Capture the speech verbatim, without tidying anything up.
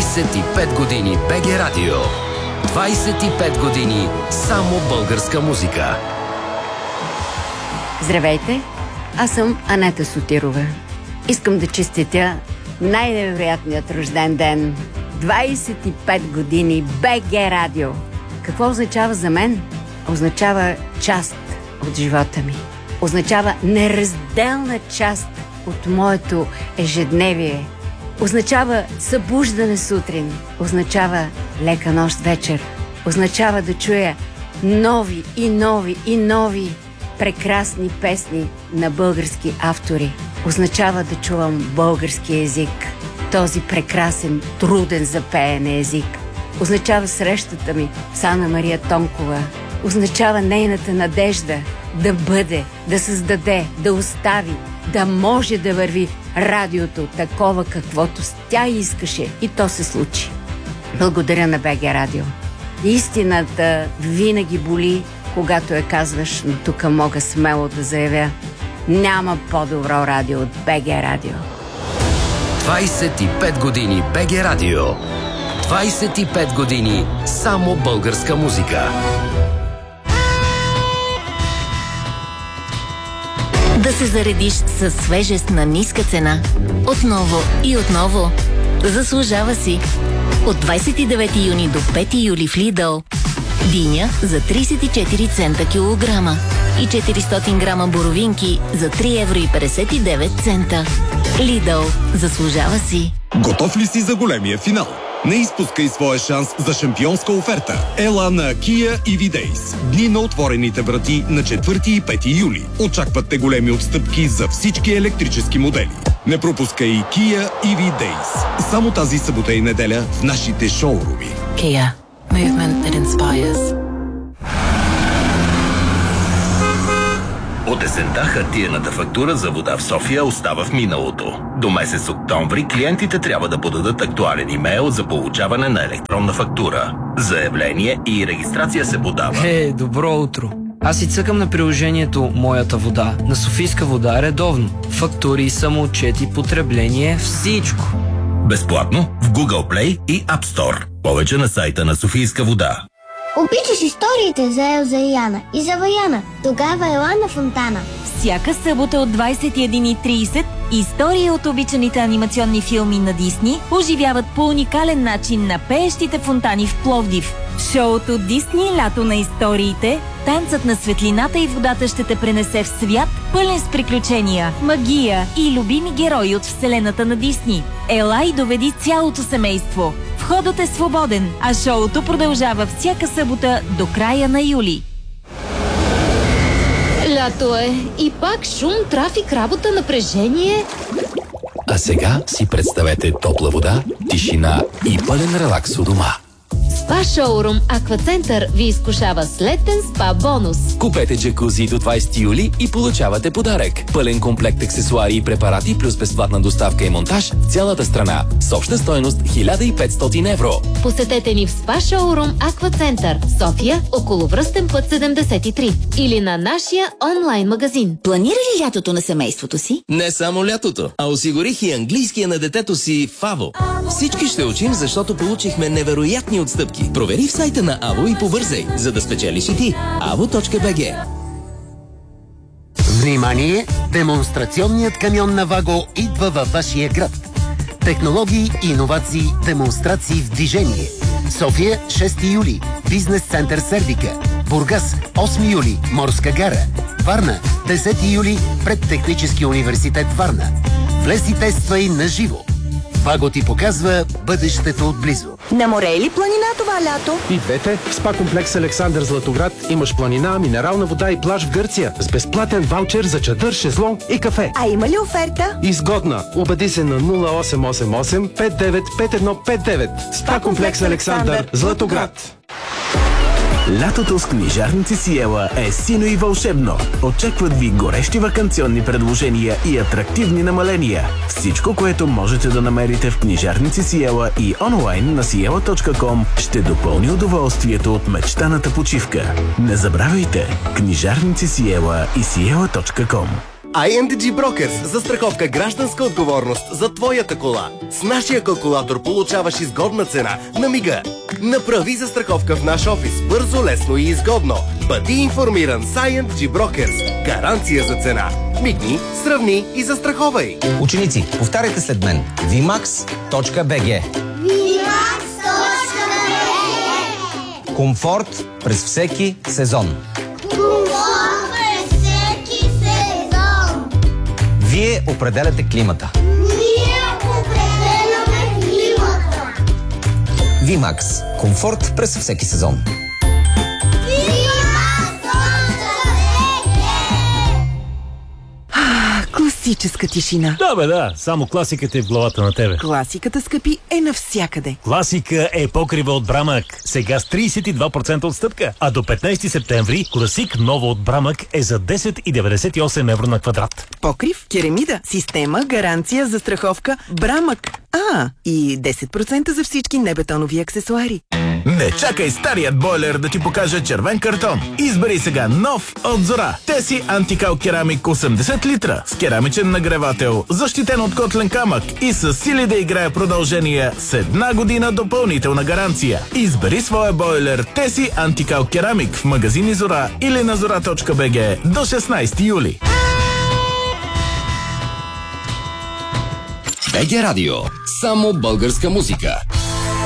двайсет и пет години БГ Радио. двайсет и пет години само българска музика. Здравейте, аз съм Анета Сотирова. Искам да честитя най-невероятният рожден ден. двайсет и пет години БГ Радио. Какво означава за мен? Означава част от живота ми. Означава неразделна част от моето ежедневие. Означава събуждане сутрин. Означава лека нощ вечер. Означава да чуя нови и нови и нови прекрасни песни на български автори. Означава да чувам български език. Този прекрасен, труден за пеене език. Означава срещата ми с Ана Мария Тонкова. Означава нейната надежда да бъде, да създаде, да остави, да може да върви радиото такова, каквото тя искаше, и то се случи. Благодаря на БГ Радио. Истината винаги боли, когато я казваш, но тук мога смело да заявя: няма по-добро радио от БГ Радио. двайсет и пет години БГ Радио. двайсет и пет години само българска музика. Да се заредиш със свежест на ниска цена. Отново и отново. Заслужава си. От двайсет и девети юни до пети юли в Lidl. Диня за трийсет и четири цента килограма и четиристотин грама боровинки за три евро и петдесет и девет цента. Lidl. Заслужава си. Готов ли си за големия финал? Не изпускай своя шанс за шампионска оферта. Ела на Kia и ви Days. Дни на отворените врати на четвърти и пети юли. Очакват те големи отстъпки за всички електрически модели. Не пропускай Kia и ви Days. Само тази събота и неделя в нашите шоуруми. Kia. Movement that inspires. От есента хартиената фактура за вода в София остава в миналото. До месец октомври клиентите трябва да подадат актуален имейл за получаване на електронна фактура. Заявление и регистрация се подава. Е, добро утро! Аз си цъкам на приложението Моята вода на Софийска вода редовно. Фактури, самоотчети, потребление, всичко. Безплатно в Google Play и App Store. Повече на сайта на Софийска вода. Обичаш историите за Елза и Яна и за Ваяна. Тогава ела на Фонтана. Всяка събота от двайсет и една и трийсет истории от обичаните анимационни филми на Дисни оживяват по уникален начин на пеещите фонтани в Пловдив. В шоуто Дисни лято на историите, танцът на светлината и водата ще те пренесе в свят, пълен с приключения, магия и любими герои от вселената на Дисни. Ела и доведи цялото семейство. Входът е свободен, а шоуто продължава всяка събота до края на юли. Лято е. И пак шум, трафик, работа, напрежение. А сега си представете топла вода, тишина и пълен релакс у дома. Спа шоурум Аквацентър ви изкушава с летен спа бонус. Купете джакузи до двайсети юли и получавате подарък. Пълен комплект аксесуари и препарати плюс безплатна доставка и монтаж в цялата страна. С обща стойност хиляда и петстотин евро. Посетете ни в спа шоурум Аквацентър, София, околовръстен път седемдесет и три или на нашия онлайн магазин. Планира ли лятото на семейството си? Не само лятото, а осигурих и английския на детето си в АВО. Всички ще учим, защото получихме невероятни отстъпки. Провери в сайта на АВО и побързай, за да спечелиш и ти. avo точка би джи. Внимание! Демонстрационният камион на Ваго идва във вашия град. Технологии, иновации, демонстрации в движение. София, шести юли. Бизнес център Сердика. Бургас, осми юли. Морска гара. Варна, десети юли. Пред Техническия университет Варна. Влез и тествай на живо. Ваго ти показва бъдещето отблизо. На море или планина това лято? И двете. В спа комплекс Александър Златоград имаш планина, минерална вода и плаж в Гърция с безплатен ваучер за чадър, шезлонг и кафе. А има ли оферта? Изгодна. Убеди се на нула осем осем осем пет девет пет едно пет девет. Спа комплекс Александър Златоград. Лятото с книжарници Сиела е сино и вълшебно. Очакват ви горещи ваканционни предложения и атрактивни намаления. Всичко, което можете да намерите в книжарници Сиела и онлайн на сиела точка ком ще допълни удоволствието от мечтаната почивка. Не забравяйте! Книжарници Сиела и сиела точка ком. ай енд джи Brokers – застраховка гражданска отговорност за твоята кола. С нашия калкулатор получаваш изгодна цена на мига. Направи застраховка в наш офис бързо, лесно и изгодно. Бъди информиран с ай енд джи Brokers. Гаранция за цена. Мигни, сравни и застраховай. Ученици, повтаряйте след мен. вимакс точка би джи. вимакс точка би джи. Комфорт през всеки сезон. Комфорт през всеки сезон. Вие определяте климата. Ние определяме климата. Вимакс. Комфорт през всеки сезон. Класическа тишина. Да, бе, да. Само класиката е в главата на тебе. Класиката, скъпи, е навсякъде. Класика е покрива от Брамък. Сега с тридесет и два процента отстъпка. А до петнайсети септември класик ново от Брамък е за десет цяло деветдесет и осем евро на квадрат. Покрив, керамида, система, гаранция, застраховка, Брамък. А, и десет процента за всички небетонови аксесуари. Не чакай старият бойлер да ти покаже червен картон. Избери сега нов от Зора. Теси антикал керамик осемдесет литра с керамичен нагревател, защитен от котлен камък и с сили да играе продължение с една година допълнителна гаранция. Избери своя бойлер Теси антикал керамик в магазини Зора или на зора точка би джи до шестнайсети юли. БГ Радио. Само българска музика.